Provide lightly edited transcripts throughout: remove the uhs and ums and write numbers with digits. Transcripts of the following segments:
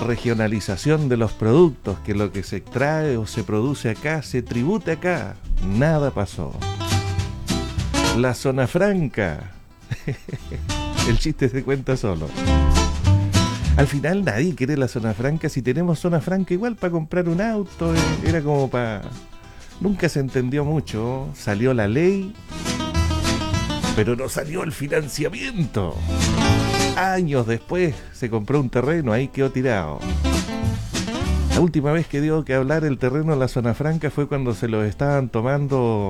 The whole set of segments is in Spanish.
regionalización de los productos, que lo que se extrae o se produce acá se tribute acá. Nada pasó. La zona franca. El chiste se cuenta solo. Al final nadie quiere la zona franca. Si tenemos zona franca igual para comprar un auto, era como para... Nunca se entendió mucho. Salió la ley, pero no salió el financiamiento. Años después se compró un terreno, ahí quedó tirado. La última vez que dio que hablar el terreno en la zona franca fue cuando se lo estaban tomando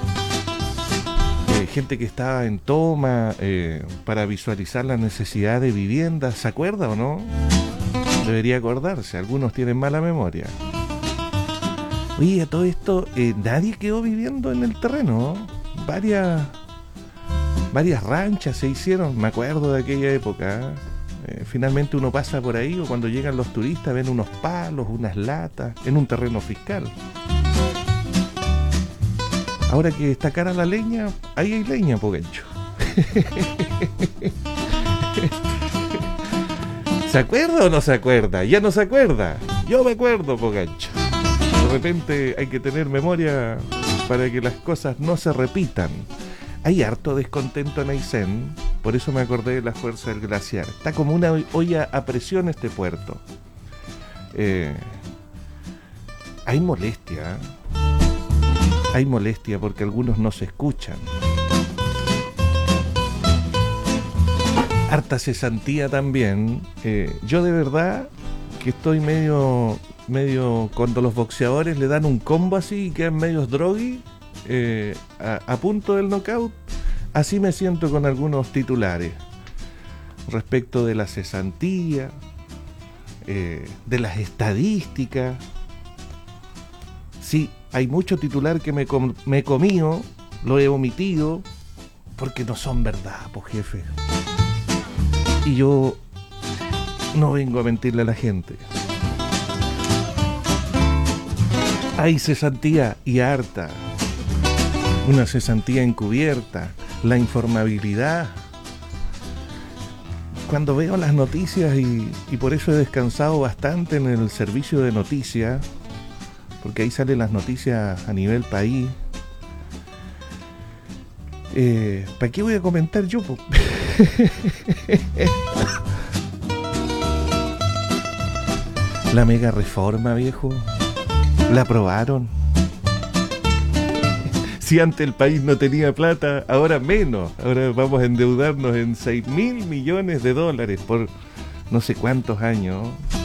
gente que estaba en toma para visualizar la necesidad de vivienda. ¿Se acuerda o no? Debería acordarse, algunos tienen mala memoria. Oye, a todo esto, nadie quedó viviendo en el terreno. Varias ranchas se hicieron, me acuerdo de aquella época. Finalmente uno pasa por ahí o cuando llegan los turistas ven unos palos, unas latas, en un terreno fiscal. Ahora que está cara la leña, ahí hay leña, Pogancho. ¿Se acuerda o no se acuerda? Ya no se acuerda. Yo me acuerdo, Pogancho. De repente hay que tener memoria para que las cosas no se repitan. Hay harto descontento en Aysén, por eso me acordé de la fuerza del glaciar. Está como una olla a presión este puerto. Hay molestia. Hay molestia porque algunos no se escuchan. Harta cesantía también. Yo de verdad que estoy medio cuando los boxeadores le dan un combo así y quedan medios drogui. A punto del knockout, así me siento con algunos titulares respecto de la cesantía, de las estadísticas. Sí, hay mucho titular que me he comido, lo he omitido, porque no son verdad, pues jefe. Y yo no vengo a mentirle a la gente. Hay cesantía y harta. Una cesantía encubierta, la informabilidad. Cuando veo las noticias, y por eso he descansado bastante en el servicio de noticias, porque ahí salen las noticias a nivel país. ¿Para qué voy a comentar yo? La mega reforma, viejo, la aprobaron. Si antes el país no tenía plata, ahora menos. Ahora vamos a endeudarnos en 6.000 millones de dólares por no sé cuántos años.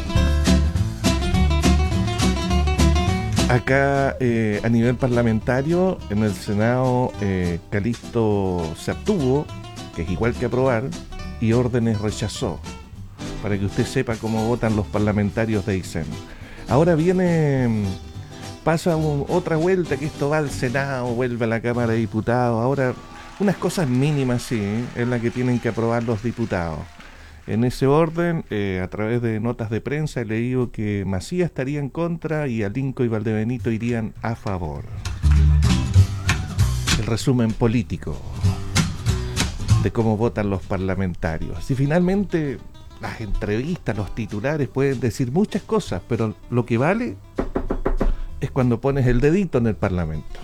Acá, a nivel parlamentario, en el Senado, Calixto se abstuvo, que es igual que aprobar, y Órdenes rechazó, para que usted sepa cómo votan los parlamentarios de Aysén. Ahora pasa otra vuelta, que esto va al Senado, vuelve a la Cámara de Diputados. Ahora, unas cosas mínimas, sí, es la que tienen que aprobar los diputados. En ese orden, a través de notas de prensa, he leído que Macías estaría en contra y Alinco y Valdebenito irían a favor. El resumen político de cómo votan los parlamentarios. Y finalmente, las entrevistas, los titulares pueden decir muchas cosas, pero lo que vale es cuando pones el dedito en el Parlamento.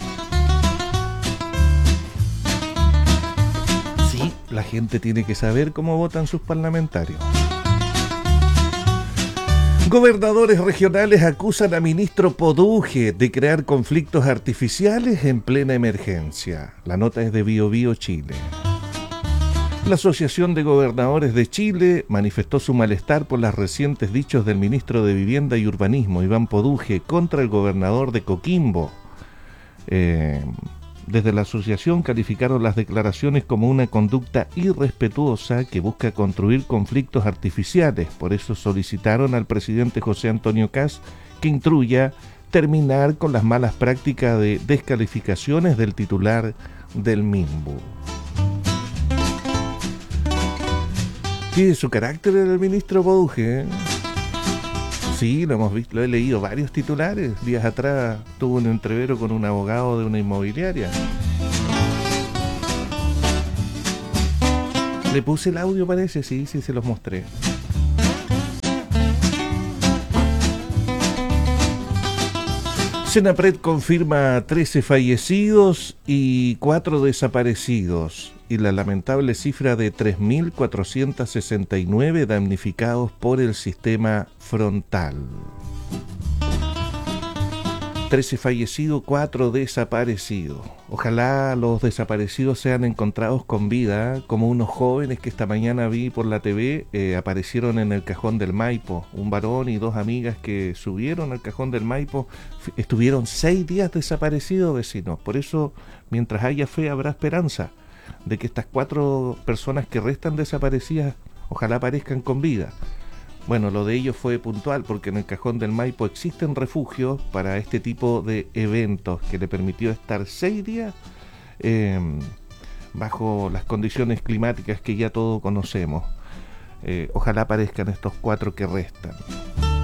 Sí, la gente tiene que saber cómo votan sus parlamentarios. Gobernadores regionales acusan a ministro Poduje de crear conflictos artificiales en plena emergencia. La nota es de Biobío, Chile. La Asociación de Gobernadores de Chile manifestó su malestar por los recientes dichos del ministro de Vivienda y Urbanismo, Iván Poduje, contra el gobernador de Coquimbo. Desde la asociación calificaron las declaraciones como una conducta irrespetuosa que busca construir conflictos artificiales. Por eso solicitaron al presidente José Antonio Kast que instruya terminar con las malas prácticas de descalificaciones del titular del MIMBU. Tiene su carácter el ministro Poduje, ¿eh? Sí, lo hemos visto, lo he leído varios titulares. Días atrás tuvo un entrevero con un abogado de una inmobiliaria. Le puse el audio, parece, sí, se los mostré. Senapred confirma 13 fallecidos y 4 desaparecidos, y la lamentable cifra de 3.469 damnificados por el sistema frontal. 13 fallecidos, 4 desaparecidos. Ojalá los desaparecidos sean encontrados con vida, como unos jóvenes que esta mañana vi por la TV, aparecieron en el Cajón del Maipo. Un varón y 2 amigas que subieron al Cajón del Maipo, estuvieron 6 días desaparecidos, vecinos. Por eso, mientras haya fe, habrá esperanza de que estas 4 personas que restan desaparecidas, ojalá aparezcan con vida. Bueno, lo de ellos fue puntual porque en el Cajón del Maipo existen refugios para este tipo de eventos que le permitió estar 6 días bajo las condiciones climáticas que ya todos conocemos. Ojalá aparezcan estos 4 que restan.